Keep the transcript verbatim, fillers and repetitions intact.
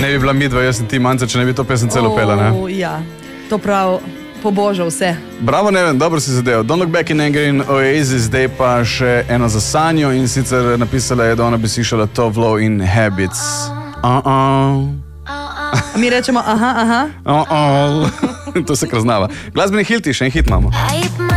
ne bi bila midva, jaz sem ti Manca, če ne bi to pesem celo pela, ne? O, ja, to prav pobožal vse. Bravo, Neven, dobro si zadev. Don't Look Back in Anger in Oasis, zdaj pa še eno za Sanjo in sicer napisala je, da ona bi slišala Tove Lo in Habits. Uh-uh. Mi rečemo aha, aha. Uh-uh. To se kar znava. Glasbeni hilti, še en hit imamo.